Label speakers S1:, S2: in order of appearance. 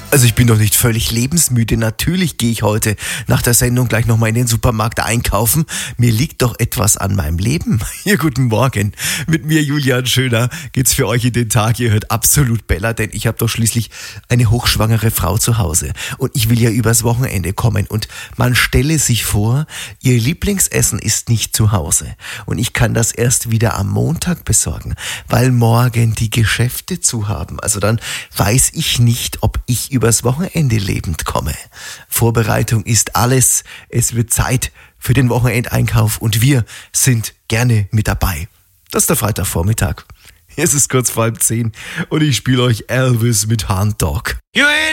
S1: Also ich bin doch nicht völlig lebensmüde. Natürlich gehe ich heute nach der Sendung gleich nochmal in den Supermarkt einkaufen. Mir liegt doch etwas an meinem Leben. Hier, guten Morgen. Mit mir, Julian Schöner, geht's für euch in den Tag. Ihr hört absolut Bella, denn ich habe doch schließlich eine hochschwangere Frau zu Hause. Und ich will ja übers Wochenende kommen. Und man stelle sich vor, ihr Lieblingsessen ist nicht zu Hause. Und ich kann das erst wieder am Montag besorgen, weil morgen die Geschäfte zu haben. Also dann weiß ich nicht, ob ich übers Wochenende lebend komme. Vorbereitung ist alles. Es wird Zeit für den Wochenendeinkauf und wir sind gerne mit dabei. Das ist der Freitagvormittag. Es ist kurz vor 9:30 und ich spiele euch Elvis mit Hound Dog.